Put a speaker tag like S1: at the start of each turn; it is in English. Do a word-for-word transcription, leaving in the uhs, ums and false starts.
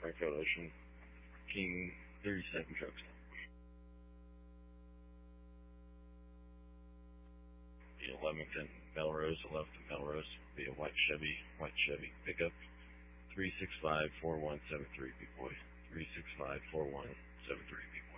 S1: Springfield Ocean King thirty-seven trucks. Via Leamington, Melrose, eleventh and Melrose, via white Chevy, white Chevy pickup, three six five, four one seven three, big boy, three six five, four one seven three, big boy.